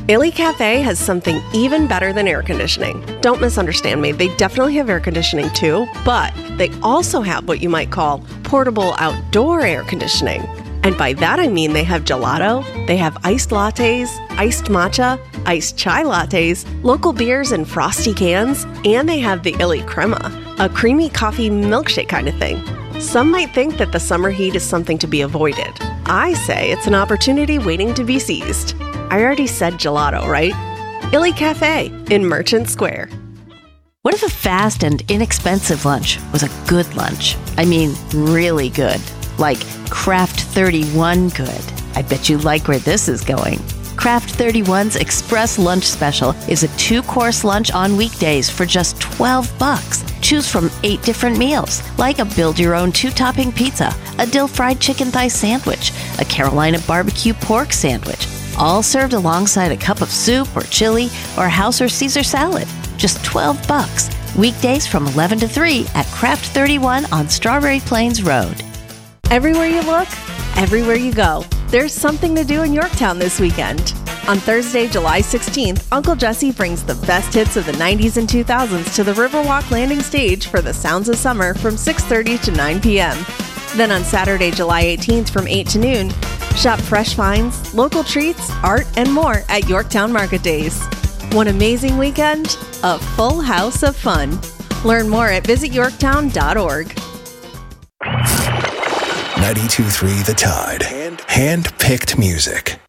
Illy Cafe has something even better than air conditioning. Don't misunderstand me, they definitely have air conditioning too, but they also have what you might call portable outdoor air conditioning. And by that I mean they have gelato, they have iced lattes, iced matcha, iced chai lattes, local beers in frosty cans, and they have the Illy Crema, a creamy coffee milkshake kind of thing. Some might think that the summer heat is something to be avoided. I say it's an opportunity waiting to be seized. I already said gelato, right? Illy Cafe in Merchant Square. What if a fast and inexpensive lunch was a good lunch? I mean, really good. Like Craft 31 good. I bet you like where this is going. Craft 31's Express Lunch Special is a 2-course lunch on weekdays for just $12. Choose from 8 different meals, like a build-your-own 2-topping pizza, a dill fried chicken thigh sandwich, a Carolina barbecue pork sandwich, all served alongside a cup of soup or chili or house or Caesar salad. Just $12. Weekdays from 11 to 3 at Craft 31 on Strawberry Plains Road. Everywhere you look, everywhere you go, there's something to do in Yorktown this weekend. On Thursday, July 16th, Uncle Jesse brings the best hits of the 90s and 2000s to the Riverwalk Landing Stage for the Sounds of Summer from 6:30 to 9 p.m. Then on Saturday, July 18th from 8 to noon, shop fresh finds, local treats, art, and more at Yorktown Market Days. One amazing weekend, a full house of fun. Learn more at visityorktown.org. 92.3 The Tide. Hand-picked music.